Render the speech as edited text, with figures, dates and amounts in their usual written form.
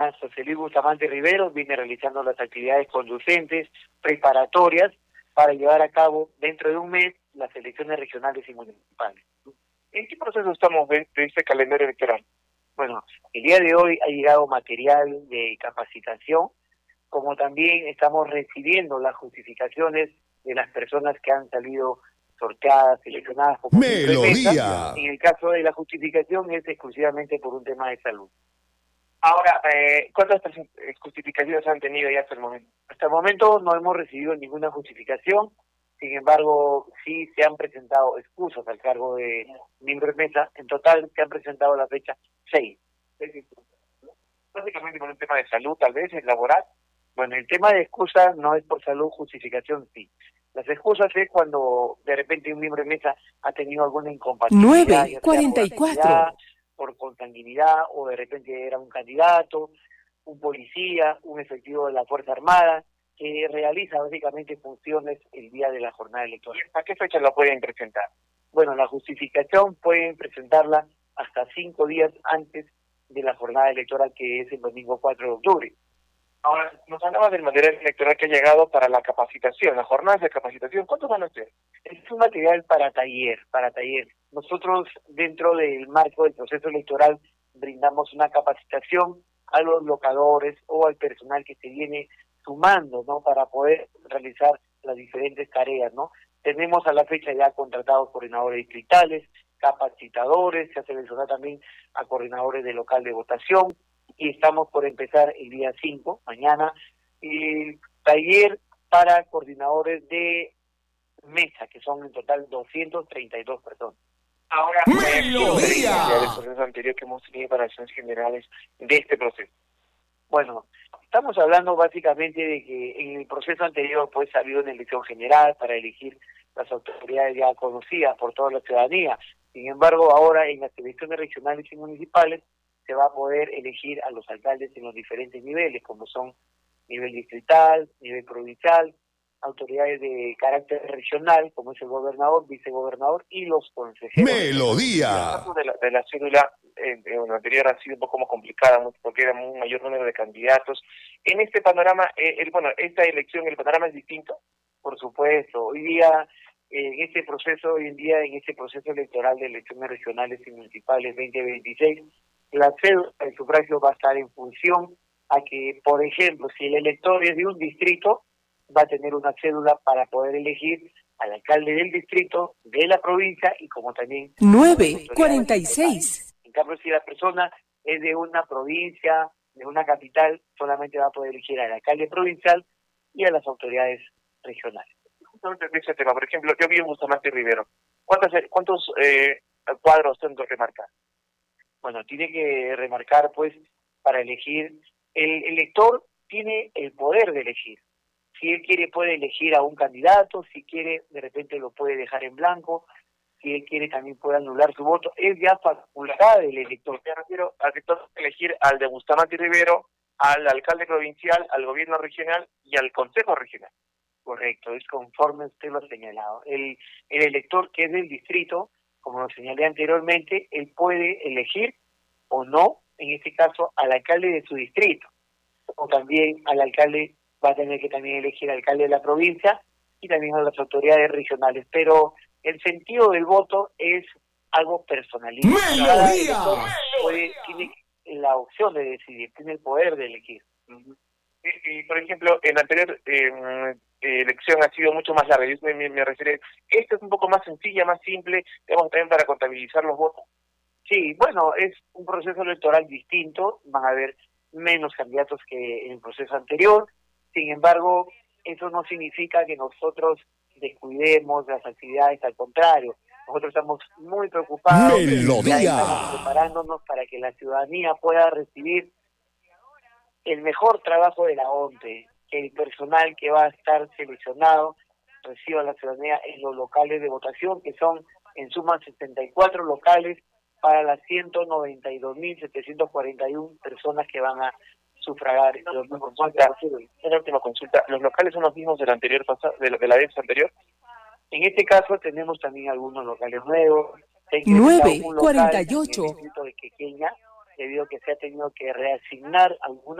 persona, José Luis Bustamante Rivero, viene realizando las actividades conducentes, preparatorias, para llevar a cabo dentro de un mes las elecciones regionales y municipales. ¿En qué proceso estamos de este calendario electoral? Bueno, el día de hoy ha llegado material de capacitación, como también estamos recibiendo las justificaciones de las personas que han salido sorteadas, seleccionadas como Melodía. En el caso de la justificación es exclusivamente por un tema de salud. Ahora, ¿cuántas justificaciones han tenido ya hasta el momento? Hasta el momento no hemos recibido ninguna justificación, sin embargo, sí se han presentado excusas al cargo de miembro de mesa. En total se han presentado a la fecha 6. Básicamente por un tema de salud, tal vez, es laboral. Bueno, el tema de excusas no es por salud, justificación sí. Las excusas es cuando de repente un miembro de mesa ha tenido alguna incompatibilidad. 9:44. Por consanguinidad, o de repente era un candidato, un policía, un efectivo de la Fuerza Armada, que realiza básicamente funciones el día de la jornada electoral. ¿A qué fecha lo pueden presentar? Bueno, la justificación pueden presentarla hasta 5 días antes de la jornada electoral, que es el domingo 4 de octubre. Ahora, nos hablabas del material electoral que ha llegado para la capacitación, las jornadas de capacitación. ¿Cuántos van a ser? Es un material para taller. Nosotros, dentro del marco del proceso electoral, brindamos una capacitación a los locadores o al personal que se viene sumando, ¿no?, para poder realizar las diferentes tareas, ¿no? Tenemos a la fecha ya contratados coordinadores distritales, capacitadores, se ha seleccionado también a coordinadores de local de votación, y estamos por empezar el día 5, mañana, el taller para coordinadores de mesa, que son en total 232 personas. Ahora, ¡Melodía! el proceso anterior que hemos tenido para elecciones generales de este proceso. Bueno, estamos hablando básicamente de que en el proceso anterior pues ha habido una elección general para elegir las autoridades ya conocidas por toda la ciudadanía. Sin embargo, ahora en las elecciones regionales y municipales se va a poder elegir a los alcaldes en los diferentes niveles, como son nivel distrital, nivel provincial, autoridades de carácter regional, como es el gobernador, vicegobernador y los consejeros. Melodía. El caso de la cédula en lo anterior ha sido un poco más complicada, ¿no?, porque era un mayor número de candidatos. En este panorama, esta elección, el panorama es distinto. Por supuesto, hoy en este proceso electoral de elecciones regionales y municipales 2026, la cédula del sufragio va a estar en función a que, por ejemplo, si el elector es de un distrito, va a tener una cédula para poder elegir al alcalde del distrito, de la provincia y como también 9:46. En cambio, si la persona es de una provincia, de una capital, solamente va a poder elegir al alcalde provincial y a las autoridades regionales. Justamente de ese tema, por ejemplo, yo vi en Bustamante Rivero. ¿Cuántos cuadros tengo que remarcar? Bueno, tiene que remarcar, pues, para elegir, el elector tiene el poder de elegir. Si él quiere, puede elegir a un candidato, si quiere, de repente lo puede dejar en blanco, si él quiere también puede anular su voto, es ya facultad del elector. Me refiero al que toca elegir al de Bustamante Rivero, al alcalde provincial, al gobierno regional y al consejo regional. Correcto, es conforme usted lo ha señalado. El elector que es del distrito, como lo señalé anteriormente, él puede elegir o no, en este caso, al alcalde de su distrito, o también al alcalde, va a tener que también elegir al alcalde de la provincia y también a las autoridades regionales, pero el sentido del voto es algo personalista. Cada elector tiene la opción de decidir, tiene el poder de elegir. Y por ejemplo, en la anterior elección ha sido mucho más larga. Yo me refiero, esta es un poco más sencilla, más simple, digamos, también para contabilizar los votos. Sí, bueno, es un proceso electoral distinto, van a haber menos candidatos que en el proceso anterior. Sin embargo, eso no significa que nosotros descuidemos las actividades, al contrario. Nosotros estamos muy preocupados, estamos preparándonos para que la ciudadanía pueda recibir el mejor trabajo de la ONPE, que el personal que va a estar seleccionado reciba la ciudadanía en los locales de votación, que son en suma 74 locales para las 192.741 personas que van a sufragar. Una última consulta, ¿los locales son los mismos del anterior de la vez anterior? En este caso tenemos también algunos locales nuevos. 9:48. De Quequeña, debido a que se ha tenido que reasignar algunos